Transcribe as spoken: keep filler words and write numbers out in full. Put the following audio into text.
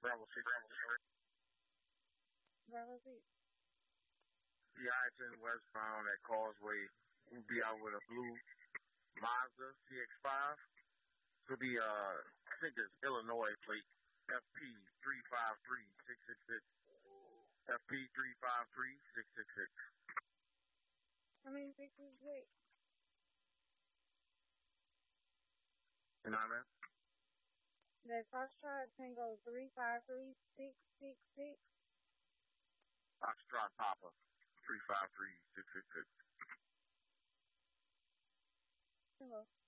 Bravo six. Bravo six. The I ten westbound at Causeway will be out with a blue Mazda C X five. It'll be, uh, I think it's Illinois plate, F P three five three six six six. F P three five three six six six. How many sixes? Wait. You know what I mean? That's Foxtrot Tango three five three six six six. Foxtrot Papa three five three six six six. Hello.